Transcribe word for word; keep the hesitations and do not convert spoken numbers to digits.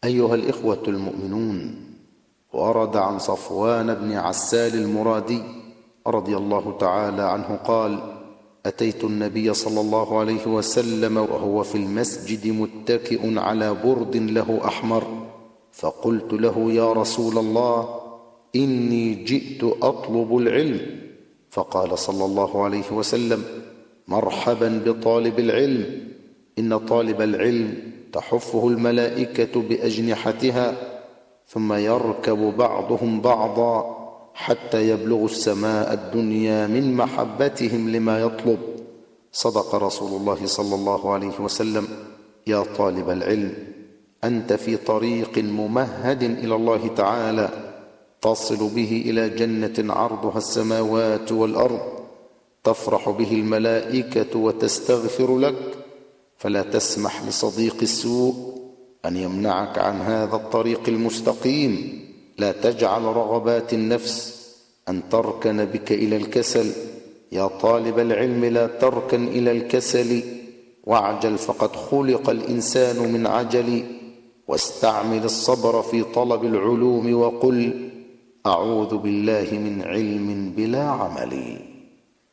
أيها الإخوة المؤمنون، ورد عن صفوان بن عسال المرادي رضي الله تعالى عنه قال: أتيت النبي صلى الله عليه وسلم وهو في المسجد متكئ على برد له أحمر، فقلت له: يا رسول الله، إني جئت أطلب العلم. فقال صلى الله عليه وسلم: مرحبا بطالب العلم، إن طالب العلم تحفه الملائكة بأجنحتها، ثم يركب بعضهم بعضا حتى يبلغ السماء الدنيا من محبتهم لما يطلب. صدق رسول الله صلى الله عليه وسلم. يا طالب العلم، أنت في طريق ممهد إلى الله تعالى تصل به إلى جنة عرضها السماوات والأرض، تفرح به الملائكة وتستغفر لك، فلا تسمح لصديق السوء أن يمنعك عن هذا الطريق المستقيم. لا تجعل رغبات النفس أن تركن بك إلى الكسل. يا طالب العلم، لا تركن إلى الكسل، واعجل فقد خلق الإنسان من عجل، واستعمل الصبر في طلب العلوم، وقل: أعوذ بالله من علم بلا عمل.